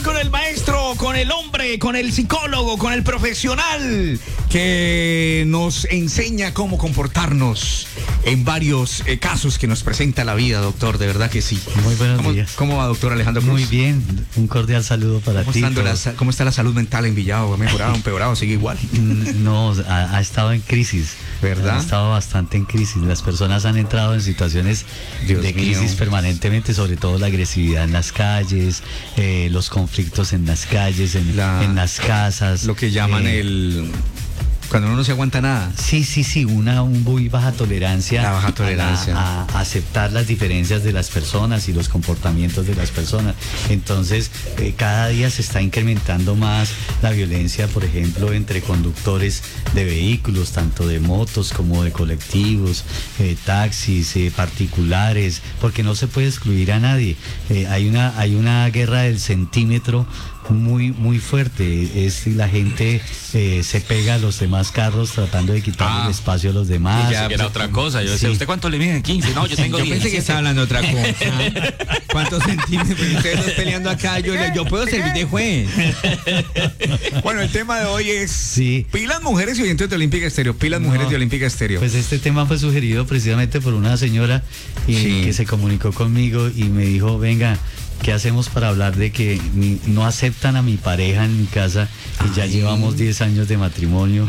con el maestro, con el hombre, con el psicólogo, con el profesional que nos enseña cómo comportarnos en varios casos que nos presenta la vida, doctor, de verdad que sí. Muy buenos días. ¿Cómo va, doctor Alejandro Cruz? Muy bien, un cordial saludo para ti. ¿Cómo está la salud mental en Villavo? ¿Ha mejorado, empeorado, sigue igual? No, ha estado en crisis. ¿Verdad? Ha estado bastante en crisis. Las personas han entrado en situaciones de crisis permanentemente, sobre todo la agresividad en las calles, los conflictos en las calles, en las casas. Lo que llaman cuando uno no se aguanta nada. Sí, una muy baja tolerancia. La baja tolerancia. A aceptar las diferencias de las personas y los comportamientos de las personas. Entonces, cada día se está incrementando más la violencia, por ejemplo, entre conductores de vehículos, tanto de motos como de colectivos, taxis, particulares, porque no se puede excluir a nadie. Hay una guerra del centímetro muy fuerte. La gente se pega a los demás carros tratando de quitarle el espacio a los demás. Ya era otra cosa. Yo decía, ¿usted cuánto le miden? 15. No, yo tengo 10. Yo pensé que estaba hablando de otra cosa. ¿Cuántos centímetros? Ustedes dos peleando acá. Yo puedo servir de juez. Bueno, el tema de hoy es pilas mujeres y oyentes de Olímpica Estéreo. Pilas mujeres de Olímpica Estéreo. Pues este tema fue sugerido precisamente por una señora que se comunicó conmigo y me dijo, venga, ¿qué hacemos para hablar de que no aceptan a mi pareja en mi casa? Y ya llevamos 10 años de matrimonio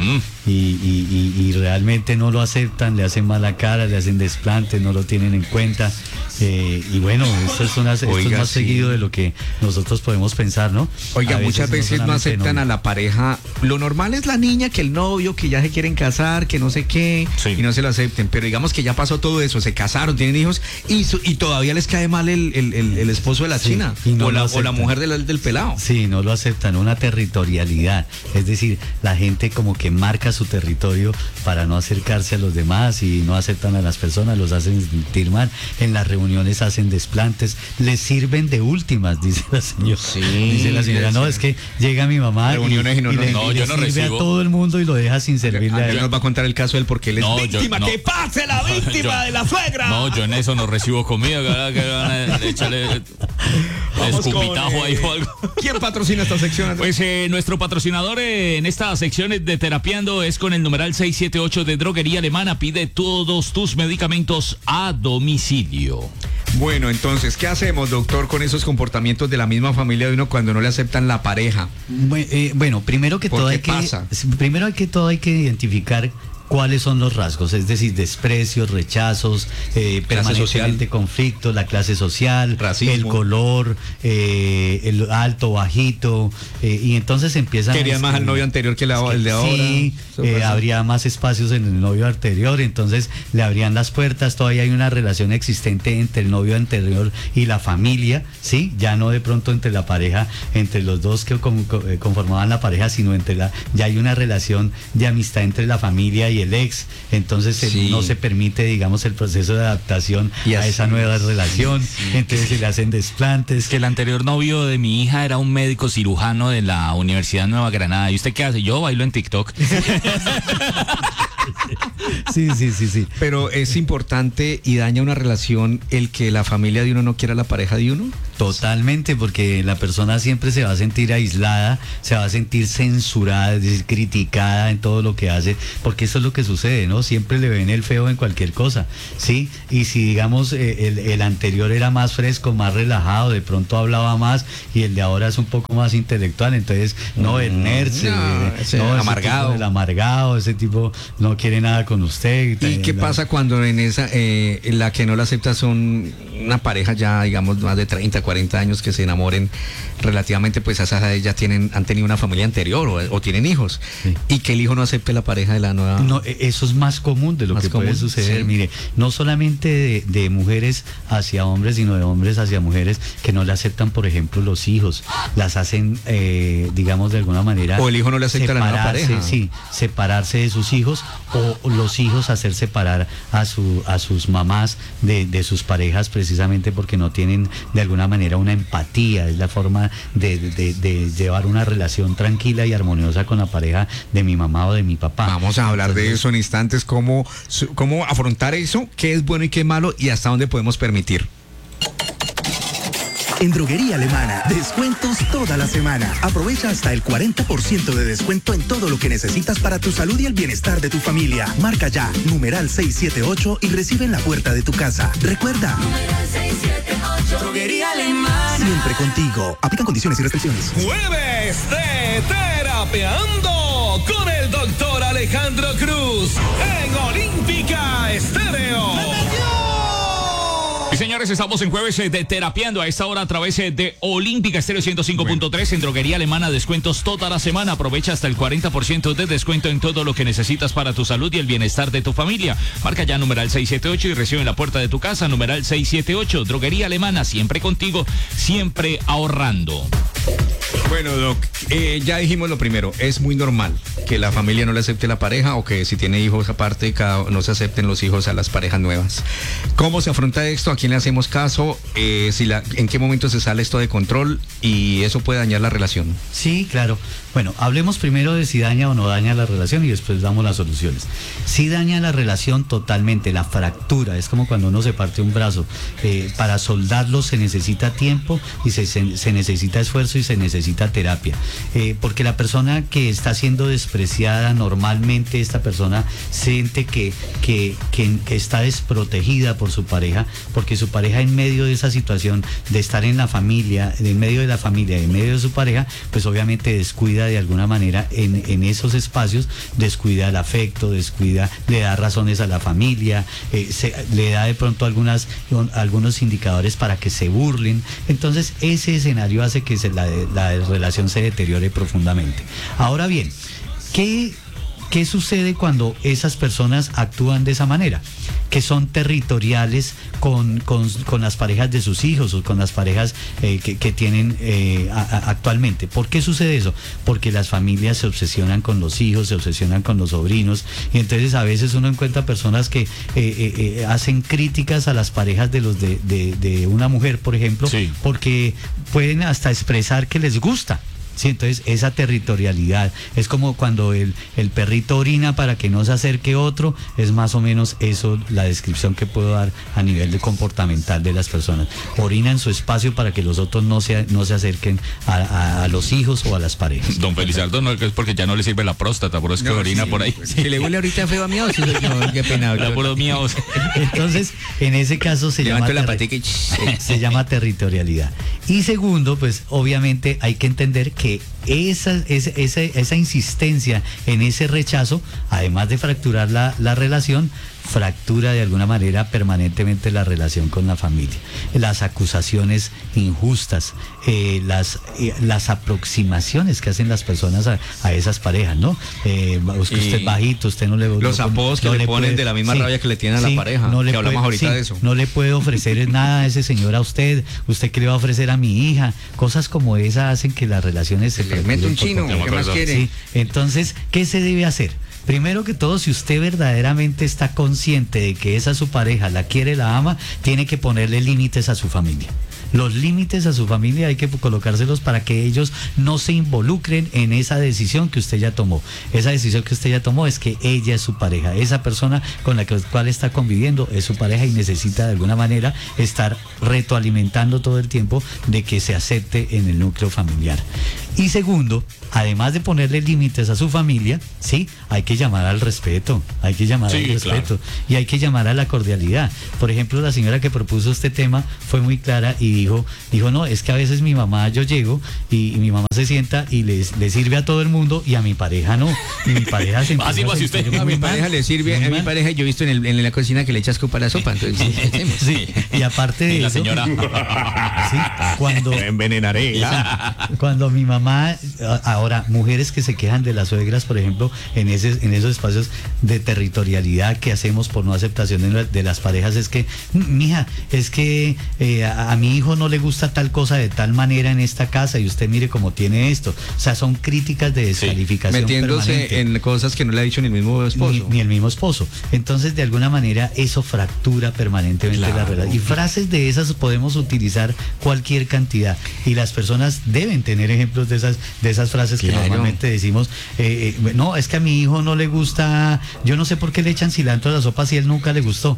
y realmente no lo aceptan, le hacen mala cara, le hacen desplante, no lo tienen en cuenta. Y bueno, esto es más seguido de lo que nosotros podemos pensar, ¿no? Oiga, muchas veces no aceptan a la pareja. Lo normal es la niña, que el novio, que ya se quieren casar, que no sé qué, y no se lo acepten. Pero digamos que ya pasó todo eso, se casaron, tienen hijos, y todavía les cae mal el esposo de la china, o la mujer del pelado. Sí, no lo aceptan, una territorialidad. Es decir, la gente como que marca su territorio para no acercarse a los demás y no aceptan a las personas, los hacen sentir mal. En las reuniones hacen desplantes, les sirven de últimas, dice la señora. Dice la señora, no, es que llega mi mamá reuniones y no yo no recibo a todo el mundo y lo deja sin servirle a él. Nos va a contar el caso de él porque él es víctima. ¡Que pase la víctima de la suegra! No, yo en eso no recibo comida, que van a echarle escupitajo ahí o algo. ¿Quién patrocina esta sección? Pues nuestro patrocinador en esta sección de Terapiando es con el numeral 678 de Droguería Alemana. Pide todos tus medicamentos a domicilio. Bueno, entonces, ¿qué hacemos, doctor, con esos comportamientos de la misma familia de uno cuando no le aceptan la pareja? Bueno, primero que todo hay que identificar cuáles son los rasgos, es decir, desprecios, rechazos, permanentemente conflictos, la clase social, racismo, el color, el alto, bajito, y entonces empiezan... Querían más al novio anterior que el de ahora. Sí, habría más espacios en el novio anterior, entonces le abrían las puertas. Todavía hay una relación existente entre el novio anterior y la familia, ¿sí? Ya no de pronto entre la pareja, entre los dos que conformaban la pareja, sino ya hay una relación de amistad entre la familia y el ex, entonces no se permite, digamos, el proceso de adaptación a esa nueva relación, entonces se le hacen desplantes. Que el anterior novio de mi hija era un médico cirujano de la Universidad de Nueva Granada. ¿Y usted qué hace? Yo bailo en TikTok. Sí. Pero es importante y daña una relación el que la familia de uno no quiera la pareja de uno. Totalmente, porque la persona siempre se va a sentir aislada, se va a sentir censurada, es decir, criticada en todo lo que hace, porque eso es lo que sucede, ¿no? Siempre le ven el feo en cualquier cosa, ¿sí? Y si, digamos, el anterior era más fresco, más relajado, de pronto hablaba más, y el de ahora es un poco más intelectual, entonces, el nerd, amargado. El amargado, ese tipo no quiere nada con usted. ¿Y qué pasa cuando en la que no la acepta son una pareja ya, digamos, más de 30, 40 años que se enamoren relativamente, pues a esa edad ya han tenido una familia anterior o tienen hijos, y que el hijo no acepte la pareja de la nueva? No, eso es más común de lo que puede suceder. Mire, no solamente de mujeres hacia hombres, sino de hombres hacia mujeres que no le aceptan, por ejemplo, los hijos, las hacen, digamos, de alguna manera, o el hijo no le acepta a la nueva pareja. Sí, separarse de sus hijos, o los hijos hacer separar a sus mamás de sus parejas, precisamente porque no tienen de alguna manera una empatía. Es la forma de llevar una relación tranquila y armoniosa con la pareja de mi mamá o de mi papá. Vamos a hablar de eso en instantes, cómo afrontar eso, qué es bueno y qué es malo y hasta dónde podemos permitir. En Droguería Alemana, descuentos toda la semana. Aprovecha hasta el 40% de descuento en todo lo que necesitas para tu salud y el bienestar de tu familia. Marca ya, numeral 678 y recibe en la puerta de tu casa. Recuerda, numeral 678. Droguería Alemana. Siempre contigo. Aplican condiciones y restricciones. Jueves de Terapeando con el doctor Alejandro Cruz en Olímpica Estéreo. Y señores, estamos en jueves de Terapiando a esta hora a través de Olímpica Estéreo 105.3 en Droguería Alemana. Descuentos toda la semana. Aprovecha hasta el 40% de descuento en todo lo que necesitas para tu salud y el bienestar de tu familia. Marca ya numeral 678 y recibe en la puerta de tu casa numeral 678. Droguería Alemana, siempre contigo, siempre ahorrando. Bueno, Doc, ya dijimos lo primero. Es muy normal que la familia no le acepte la pareja o que si tiene hijos aparte, no se acepten los hijos a las parejas nuevas. ¿Cómo se afronta esto? ¿A quién le hacemos caso? ¿En qué momento se sale esto de control? Y eso puede dañar la relación. Sí, claro. Bueno, hablemos primero de si daña o no daña la relación y después damos las soluciones. Si daña la relación totalmente, la fractura, es como cuando uno se parte un brazo. Para soldarlo se necesita tiempo y se necesita esfuerzo y se necesita terapia. Porque la persona que está siendo despreciada, normalmente esta persona siente que está desprotegida por su pareja, porque su pareja en medio de esa situación de estar en la familia, en medio de la familia, en medio de su pareja, pues obviamente descuida de alguna manera en esos espacios, descuida el afecto, le da razones a la familia, le da de pronto algunos indicadores para que se burlen. Entonces ese escenario hace que la relación se deteriore profundamente. Ahora bien, ¿qué sucede cuando esas personas actúan de esa manera? Que son territoriales con las parejas de sus hijos o con las parejas que tienen actualmente. ¿Por qué sucede eso? Porque las familias se obsesionan con los hijos, se obsesionan con los sobrinos, y entonces a veces uno encuentra personas que hacen críticas a las parejas de una mujer, por ejemplo, sí, porque pueden hasta expresar que les gusta. Sí, entonces esa territorialidad es como cuando el perrito orina para que no se acerque otro, es más o menos eso la descripción que puedo dar a nivel de comportamental de las personas. Orina en su espacio para que los otros no se acerquen a los hijos o a las parejas. Don Felizardo, no, es porque ya no le sirve la próstata, por eso es que orina sí, por ahí. Sí. Si le huele ahorita feo a miados, qué pena. Entonces, en ese caso se llama territorialidad. Y segundo, pues obviamente hay que entender que esa insistencia en ese rechazo, además de fracturar la relación, fractura de alguna manera permanentemente la relación con la familia. Las acusaciones injustas, las aproximaciones que hacen las personas a esas parejas, ¿no? Usted es bajito, usted no le... Los apodos que le ponen de la misma rabia que le tienen a la pareja, que hablamos ahorita de eso. No le puede ofrecer nada a ese señor a usted qué le va a ofrecer a mi hija, cosas como esa hacen que las relaciones se le mete un chino, ¿qué más quiere? Sí. Entonces, ¿qué se debe hacer? Primero que todo, si usted verdaderamente está consciente de que esa su pareja la quiere, la ama, tiene que ponerle límites a su familia. Los límites a su familia hay que colocárselos para que ellos no se involucren en esa decisión que usted ya tomó. Esa decisión que usted ya tomó es que ella es su pareja. Esa persona con la cual está conviviendo es su pareja y necesita de alguna manera estar retroalimentando todo el tiempo de que se acepte en el núcleo familiar. Y segundo, además de ponerle límites a su familia, sí, hay que llamar al respeto, claro, y hay que llamar a la cordialidad. Por ejemplo, la señora que propuso este tema fue muy clara y dijo, no, es que a veces mi mamá, yo llego y mi mamá se sienta y le sirve a todo el mundo y a mi pareja no. Y mi pareja se así va usted. A mi pareja le sirve, a mi pareja yo he visto en la cocina que le echas copa a la sopa, entonces sí, y aparte de la eso, señora sí, cuando me envenenaré. Cuando mi mamá, ahora, mujeres que se quejan de las suegras, por ejemplo, en esos espacios de territorialidad que hacemos por no aceptación de las parejas, es que, mija, es que a mi hijo no le gusta tal cosa de tal manera en esta casa y usted mire cómo tiene esto. O sea, son críticas de descalificación metiéndose permanente. En cosas que no le ha dicho ni el mismo esposo. Ni el mismo esposo. Entonces, de alguna manera, eso fractura permanentemente la relación. Y frases de esas podemos utilizar cualquier cantidad. Y las personas deben tener ejemplos de esas frases que normalmente decimos, no, es que a mi hijo no le gusta, yo no sé por qué le echan cilantro a la sopa si él nunca le gustó.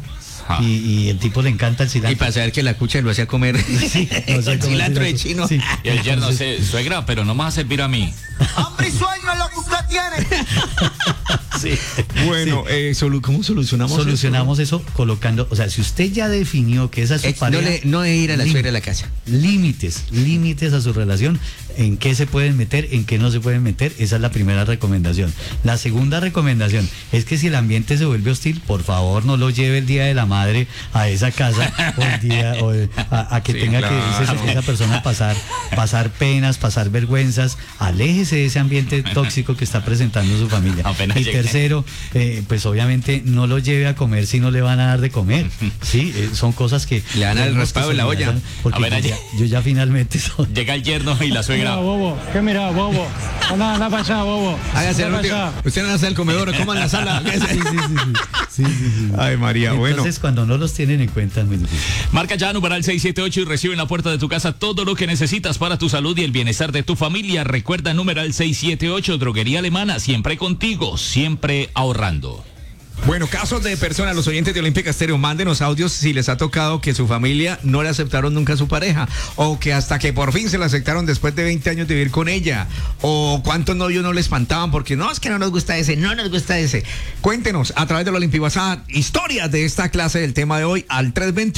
y el tipo le encanta el cilantro. Y para saber que la cucha lo hacía comer el cilantro de chino. Sí. Y el yerno suegra, pero no me vas a servir a mí. Hambre y sueño es lo que usted tiene. Sí. Bueno, ¿cómo solucionamos eso? Solucionamos eso colocando, o sea, si usted ya definió que esa es su pareja, no de ir a la suegra a la casa. Límites a su relación, en qué se pueden meter, en qué no se pueden meter, esa es la primera recomendación. La segunda recomendación es que si el ambiente se vuelve hostil, por favor no lo lleve el Día de la Madre a esa casa a que tenga que esa persona pasar penas, pasar vergüenzas. Aléjese de ese ambiente tóxico que está presentando su familia. Y tercero, pues obviamente no lo lleve a comer si no le van a dar de comer. Sí, son cosas que le dan el raspado en la olla. Porque yo ya finalmente llega el yerno y la suegra. Bobo, ¿qué mira, bobo? Anda para allá, bobo. Hágase el último. Usted no hace el comedor, coma en la sala. Sí. Ay, María, bueno. Entonces, cuando no los tienen en cuenta es muy difícil. Marca ya numeral 678 y recibe en la puerta de tu casa todo lo que necesitas para tu salud y el bienestar de tu familia. Recuerda numeral 678, Droguería Alemana, siempre contigo, siempre ahorrando. Bueno, casos de personas, los oyentes de Olímpica Estéreo, mándenos audios si les ha tocado que su familia no le aceptaron nunca a su pareja, o que hasta que por fin se la aceptaron después de 20 años de vivir con ella, o cuántos novios no le espantaban porque no, es que no nos gusta ese. Cuéntenos a través de la Olímpica WhatsApp historias de esta clase del tema de hoy al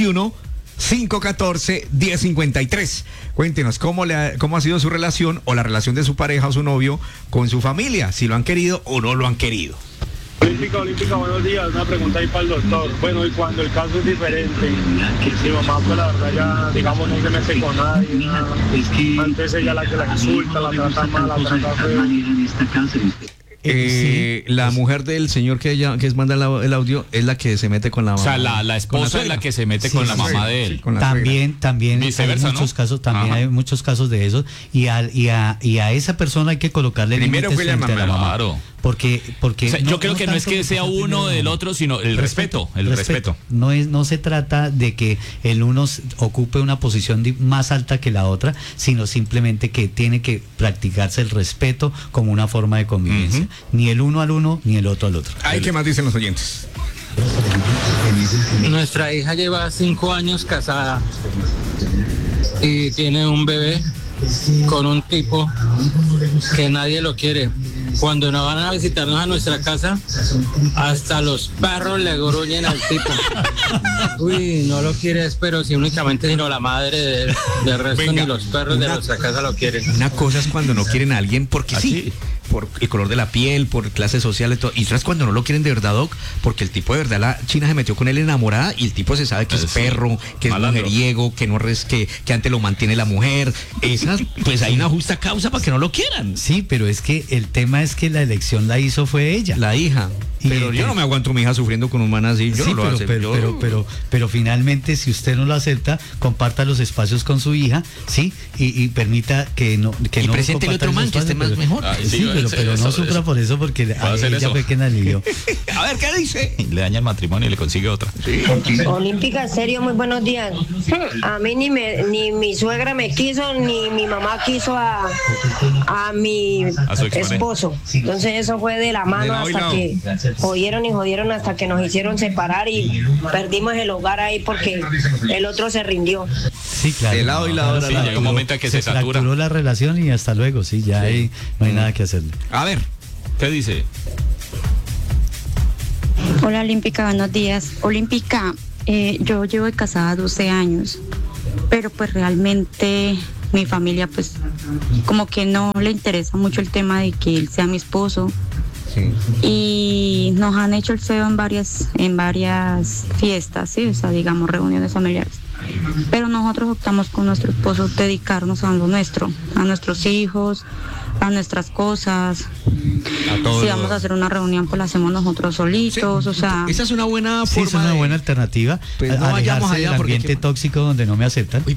321-514-1053. Cuéntenos cómo ha sido su relación o la relación de su pareja o su novio con su familia, si lo han querido o no lo han querido. Olímpica, buenos días. Una pregunta ahí para el doctor. Bueno, y cuando el caso es diferente, mi mamá, pues la verdad ya, digamos, no se mete con nadie, nada. Antes ella la que la insulta, la trata mal, la trata feo. La mujer del señor que manda el audio es la que se mete con la mamá. O sea, la esposa es la que se mete con la mamá de él. También viceversa, hay muchos casos, hay muchos casos de eso, y a esa persona hay que colocarle primero límites frente a la mamá. Claro. Porque o sea, yo creo que no es que sea uno del otro, sino el respeto. No se trata de que el uno ocupe una posición más alta que la otra, sino simplemente que tiene que practicarse el respeto como una forma de convivencia. Ni el uno al uno, ni el otro al otro. ¿Qué más dicen los oyentes? Nuestra hija lleva 5 años casada y tiene un bebé con un tipo que nadie lo quiere. Cuando nos van a visitarnos a nuestra casa, hasta los perros le gruñen al tipo. Uy, no lo quieres, pero si únicamente sino la madre del resto, ni los perros de nuestra casa lo quieren. Una cosa es cuando no quieren a alguien porque sí, por el color de la piel, por clase social y todo. Y otra es cuando no lo quieren de verdad, Doc, porque el tipo de verdad, la china se metió con él enamorada y el tipo se sabe que es perro, que es mujeriego, que antes lo mantiene la mujer. Esas, pues hay una justa causa para que no lo quieran. Sí, pero es que el tema es que la elección la hizo fue ella. La hija. Pero yo no me aguanto a mi hija sufriendo con un man así. Yo no lo acepto. Pero finalmente, si usted no lo acepta, comparta los espacios con su hija, ¿sí? Y permita que no presente el otro man que esté más mejor. Pero no sufra por eso, porque a ella fue quien la alivió. A ver, ¿qué dice? Le daña el matrimonio y le consigue otra. Sí. Olímpica Estéreo, muy buenos días. A mí ni mi suegra me quiso, ni mi mamá quiso a mi esposo. Entonces eso fue de la mano hasta que jodieron hasta que nos hicieron separar y perdimos el hogar ahí porque el otro se rindió. Sí, claro. De lado y lado. Sí, llega un momento en que se satura. Fracturó la relación y hasta luego, sí, ya ahí no hay nada que hacerle. A ver, ¿qué dice? Hola Olímpica, buenos días. Olímpica, yo llevo de casada 12 años, pero pues realmente mi familia pues como que no le interesa mucho el tema de que él sea mi esposo. Sí. Y nos han hecho el feo en varias fiestas, sí, o sea, digamos reuniones familiares. Pero nosotros optamos con nuestro esposo dedicarnos a lo nuestro, a nuestros hijos, a nuestras cosas. Si vamos a hacer una reunión, pues la hacemos nosotros solitos, o sea. Esa es una buena forma. Sí, es una buena alternativa. Pues no vayamos allá del ambiente tóxico donde no me aceptan.